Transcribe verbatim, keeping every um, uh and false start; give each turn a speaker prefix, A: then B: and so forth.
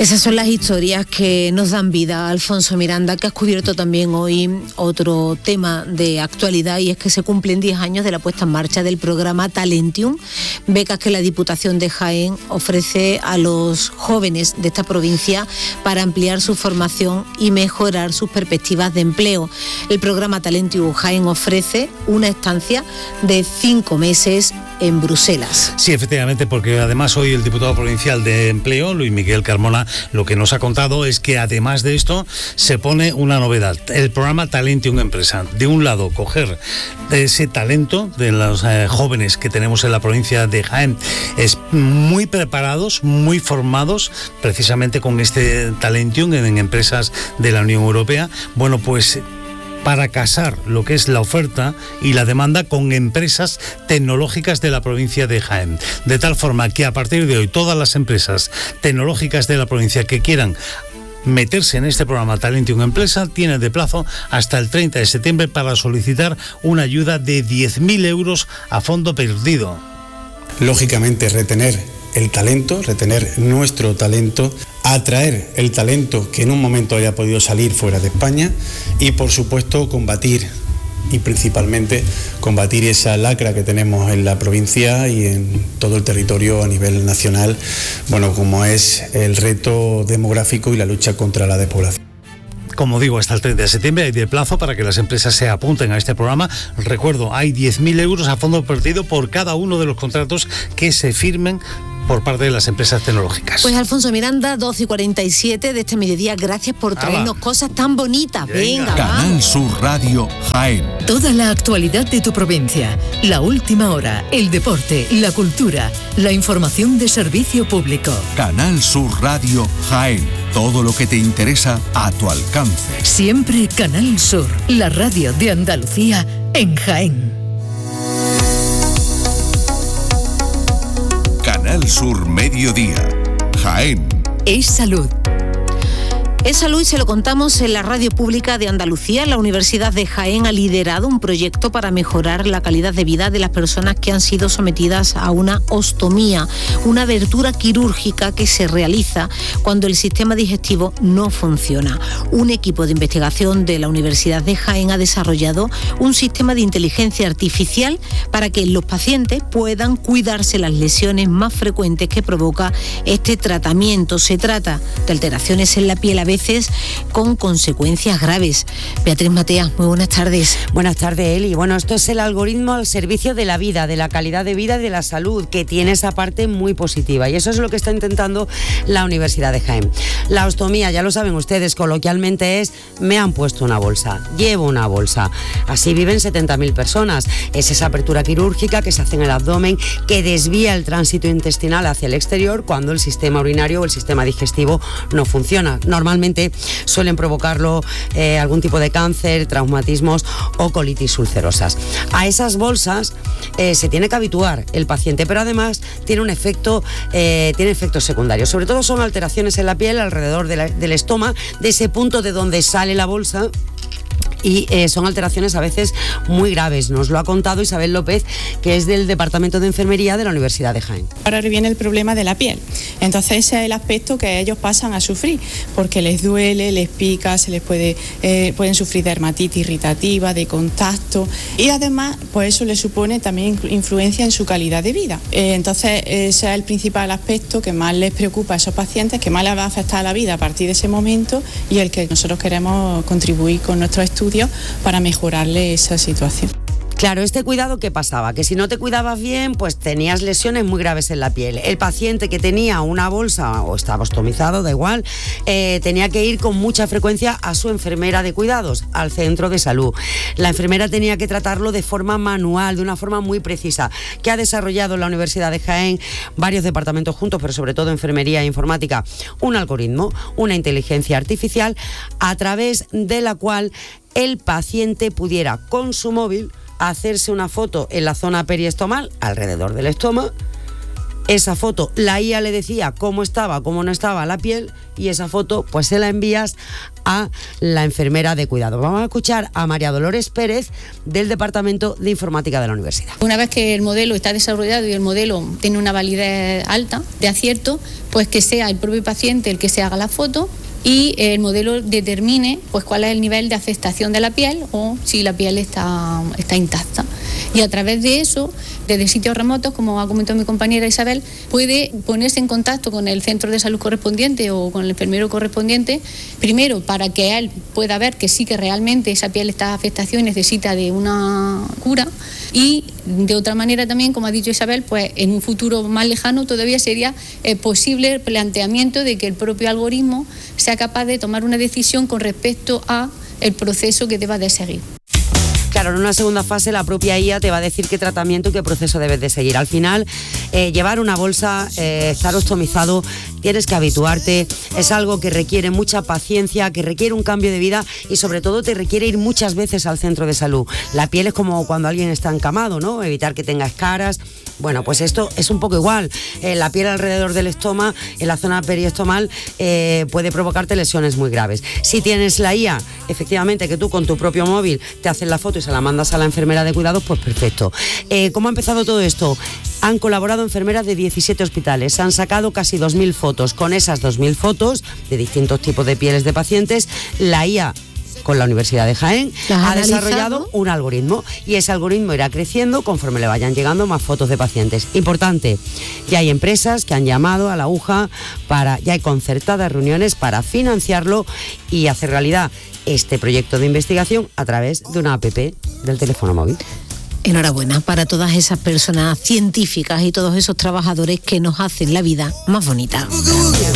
A: Esas son las historias que nos dan vida, Alfonso Miranda, que has cubierto también hoy otro tema de actualidad, y es que se cumplen diez años de la puesta en marcha del programa Talentium, becas que la Diputación de Jaén ofrece a los jóvenes de esta provincia para ampliar su formación y mejorar sus perspectivas de empleo. El programa Talentium Jaén ofrece una estancia de cinco meses en Bruselas.
B: Sí, efectivamente, porque además hoy el diputado provincial de Empleo, Luis Miguel Carmona, lo que nos ha contado es que además de esto se pone una novedad, el programa Talentium Empresa. De un lado, coger ese talento de los eh, jóvenes que tenemos en la provincia de Jaén, es muy preparados, muy formados, precisamente con este Talentium en, en empresas de la Unión Europea. Bueno, pues para casar lo que es la oferta y la demanda con empresas tecnológicas de la provincia de Jaén. De tal forma que a partir de hoy todas las empresas tecnológicas de la provincia que quieran meterse en este programa Talentium Empresa tienen de plazo hasta el treinta de septiembre para solicitar una ayuda de diez mil euros a fondo perdido.
C: Lógicamente, retener el talento, retener nuestro talento, atraer el talento que en un momento haya podido salir fuera de España y, por supuesto, combatir y principalmente combatir esa lacra que tenemos en la provincia y en todo el territorio a nivel nacional, bueno, como es el reto demográfico y la lucha contra la despoblación.
B: Como digo, hasta el treinta de septiembre hay de plazo para que las empresas se apunten a este programa. Recuerdo, hay diez mil euros a fondo perdido por cada uno de los contratos que se firmen por parte de las empresas tecnológicas.
A: Pues Alfonso Miranda, doce y cuarenta y siete de este mediodía, gracias por traernos cosas tan bonitas. Venga, Venga
D: Canal
A: vamos.
D: Sur Radio Jaén.
E: Toda la actualidad de tu provincia, la última hora, el deporte, la cultura, la información de servicio público.
D: Canal Sur Radio Jaén. Todo lo que te interesa a tu alcance.
E: Siempre Canal Sur, la radio de Andalucía en Jaén.
D: Canal Sur Mediodía, Jaén.
E: Es salud.
A: Es salud y se lo contamos en la radio pública de Andalucía. La Universidad de Jaén ha liderado un proyecto para mejorar la calidad de vida de las personas que han sido sometidas a una ostomía, una abertura quirúrgica que se realiza cuando el sistema digestivo no funciona. Un equipo de investigación de la Universidad de Jaén ha desarrollado un sistema de inteligencia artificial para que los pacientes puedan cuidarse las lesiones más frecuentes que provoca este tratamiento. Se trata de alteraciones en la piel a veces con consecuencias graves. Beatriz Mateas, muy buenas tardes.
F: Buenas tardes, Eli. Bueno, esto es el algoritmo al servicio de la vida, de la calidad de vida y de la salud, que tiene esa parte muy positiva, y eso es lo que está intentando la Universidad de Jaén. La ostomía, ya lo saben ustedes, coloquialmente es me han puesto una bolsa, llevo una bolsa. Así viven setenta mil personas. Es esa apertura quirúrgica que se hace en el abdomen, que desvía el tránsito intestinal hacia el exterior cuando el sistema urinario o el sistema digestivo no funciona. Normalmente suelen provocarlo eh, algún tipo de cáncer, traumatismos o colitis ulcerosas. A esas bolsas eh, se tiene que habituar el paciente, pero además tiene un efecto, eh, tiene efectos secundarios. Sobre todo son alteraciones en la piel alrededor de la, del estómago, de ese punto de donde sale la bolsa. Y eh, son alteraciones a veces muy graves. Nos lo ha contado Isabel López, que es del Departamento de Enfermería de la Universidad de Jaén.
G: Ahora viene el problema de la piel. Entonces ese es el aspecto que ellos pasan a sufrir, porque les duele, les pica, se les puede, eh, pueden sufrir de dermatitis irritativa, de contacto, y además pues eso les supone también influencia en su calidad de vida. Eh, entonces ese es el principal aspecto que más les preocupa a esos pacientes, que más les va a afectar a la vida a partir de ese momento, y el que nosotros queremos contribuir con nuestros estudios para mejorarle esa situación.
F: Claro, este cuidado, ¿qué pasaba? Que si no te cuidabas bien, pues tenías lesiones muy graves en la piel. El paciente que tenía una bolsa o estaba ostomizado, da igual, eh, tenía que ir con mucha frecuencia a su enfermera de cuidados, al centro de salud. La enfermera tenía que tratarlo de forma manual, de una forma muy precisa, que ha desarrollado en la Universidad de Jaén varios departamentos juntos, pero sobre todo enfermería e informática, un algoritmo, una inteligencia artificial, a través de la cual el paciente pudiera con su móvil hacerse una foto en la zona periestomal, alrededor del estómago, Esa foto, la I A le decía cómo estaba, cómo no estaba la piel, y esa foto pues se la envías a la enfermera de cuidado. Vamos a escuchar a María Dolores Pérez del Departamento de Informática de la Universidad.
H: Una vez que el modelo está desarrollado y el modelo tiene una validez alta de acierto, pues que sea el propio paciente el que se haga la foto y el modelo determine pues cuál es el nivel de afectación de la piel o si la piel está, está intacta. Y a través de eso, desde sitios remotos, como ha comentado mi compañera Isabel, puede ponerse en contacto con el centro de salud correspondiente o con el enfermero correspondiente, primero para que él pueda ver que sí que realmente esa piel está afectación y necesita de una cura, y de otra manera también, como ha dicho Isabel, pues en un futuro más lejano todavía sería eh, posible el planteamiento de que el propio algoritmo sea capaz de tomar una decisión con respecto a el proceso que deba de seguir.
F: Claro, en una segunda fase la propia I A te va a decir qué tratamiento y qué proceso debes de seguir. Al final, eh, llevar una bolsa, eh, estar ostomizado, tienes que habituarte, es algo que requiere mucha paciencia, que requiere un cambio de vida y sobre todo te requiere ir muchas veces al centro de salud. La piel es como cuando alguien está encamado, ¿no? Evitar que tenga escaras. Bueno, pues esto es un poco igual. Eh, la piel alrededor del estómago, en la zona periestomal, eh, puede provocarte lesiones muy graves. Si tienes la I A, efectivamente, que tú con tu propio móvil te haces la foto y se la mandas a la enfermera de cuidados, pues perfecto. Eh, ¿Cómo ha empezado todo esto? Han colaborado enfermeras de diecisiete hospitales, han sacado casi dos mil fotos. Con esas dos mil fotos de distintos tipos de pieles de pacientes, la I A con la Universidad de Jaén ha desarrollado un algoritmo y ese algoritmo irá creciendo conforme le vayan llegando más fotos de pacientes. Importante, ya hay empresas que han llamado a la aguja para, ya hay concertadas reuniones para financiarlo y hacer realidad este proyecto de investigación a través de una app del teléfono móvil.
A: Enhorabuena para todas esas personas científicas y todos esos trabajadores que nos hacen la vida más bonita.